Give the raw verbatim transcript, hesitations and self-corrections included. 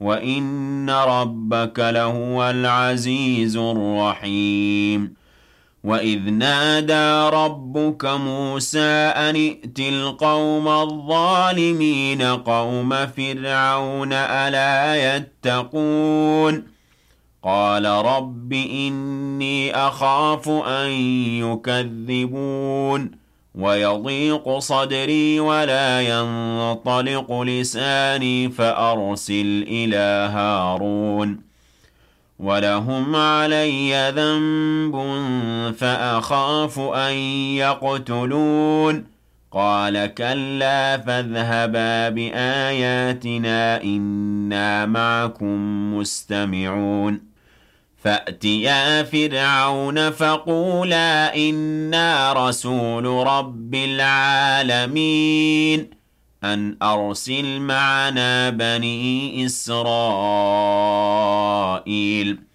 وَإِنَّ رَبَّكَ لَهُوَ الْعَزِيزُ الرَّحِيمُ وَإِذْ نَادَىٰ رَبُّكَ مُوسَىٰ أَنِ ائْتِ الْقَوْمَ الظَّالِمِينَ قَوْمَ فِرْعَوْنَ أَلَا يَتَّقُونَ قَالَ رَبِّ إِنِّي أَخَافُ أَن يُكَذِّبُونِ وَيَضِيقُ صَدْرِي وَلَا يَنطَلِقُ لِسَانِي فَأَرْسِلْ إِلَىٰ هَارُونَ وَلَهُمْ عَلَيَّ ذَنبٌ فَأَخَافُ أَن يَقْتُلُونِ قَالَ كَلَّا فَاذْهَبَا بِآيَاتِنَا إِنَّا مَعَكُم مُّسْتَمِعُونَ فَأْتِيَا فِرْعَوْنَ فَقُولَا إِنَّا رَسُولُ رَبِّ الْعَالَمِينَ أَنْ أَرْسِلْ مَعَنَا بَنِي إِسْرَائِيلَ